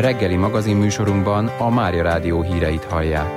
Reggeli magazinműsorunkban a Mária Rádió híreit hallják.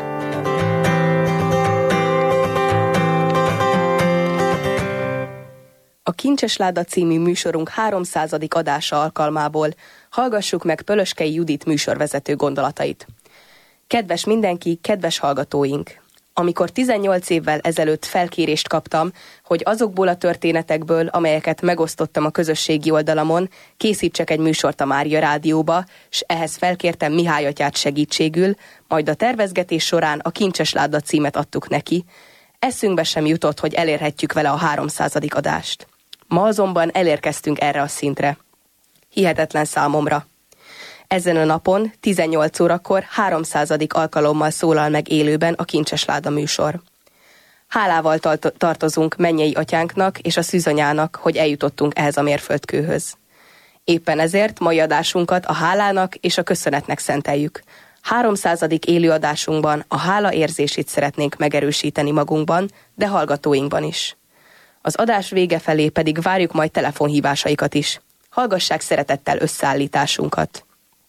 A Kincses Láda című műsorunk 300. adása alkalmából hallgassuk meg Pölöskei Judit műsorvezető gondolatait. Kedves mindenki, kedves hallgatóink! Amikor 18 évvel ezelőtt felkérést kaptam, hogy azokból a történetekből, amelyeket megosztottam a közösségi oldalamon, készítsek egy műsort a Mária Rádióba, s ehhez felkértem Mihály atyát segítségül, majd a tervezgetés során a Kincses Láda címet adtuk neki, eszünkbe sem jutott, hogy elérhetjük vele a 300. adást. Ma azonban elérkeztünk erre a szintre. Hihetetlen számomra. Ezen a napon, 18 órakor 300. alkalommal szólal meg élőben a Kincses Láda műsor. Hálával tartozunk mennyei atyánknak és a szűzanyának, hogy eljutottunk ehhez a mérföldkőhöz. Éppen ezért mai adásunkat a hálának és a köszönetnek szenteljük. 300. élőadásunkban a hála érzését szeretnénk megerősíteni magunkban, de hallgatóinkban is. Az adás vége felé pedig várjuk majd telefonhívásaikat is. Hallgassák szeretettel összeállításunkat.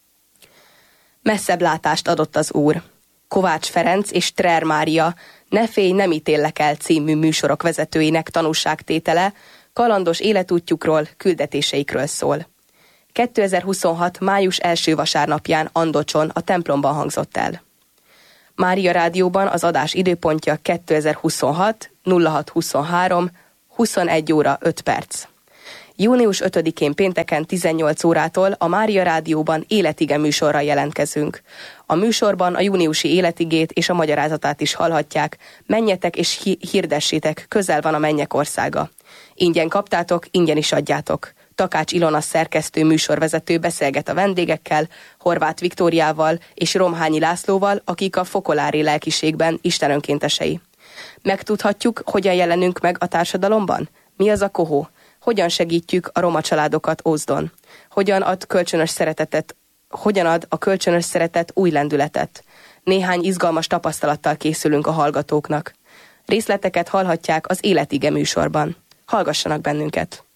Messzebb látást adott az Úr. Kovács Ferenc és Trer Mária Ne félj, nem ítéllek el című műsorok vezetőinek tanúságtétele kalandos életútjukról, küldetéseikről szól. 2026. május első vasárnapján Andocson a templomban hangzott el. Mária Rádióban az adás időpontja 2026. 0623. 21 óra 5 perc. Június 5-én pénteken 18 órától a Mária Rádióban életige műsorral jelentkezünk. A műsorban a júniusi életigét és a magyarázatát is hallhatják. Menjetek és hirdessétek, közel van a mennyek országa. Ingyen kaptátok, ingyen is adjátok. Takács Ilona szerkesztő műsorvezető beszélget a vendégekkel, Horváth Viktóriával és Romhányi Lászlóval, akik a fokolári lelkiségben Isten önkéntesei. Megtudhatjuk, hogyan jelenünk meg a társadalomban? Mi az a kohó? Hogyan segítjük a roma családokat Ózdon? Hogyan ad a kölcsönös szeretet új lendületet? Néhány izgalmas tapasztalattal készülünk a hallgatóknak. Részleteket hallhatják az Életige műsorban. Hallgassanak bennünket!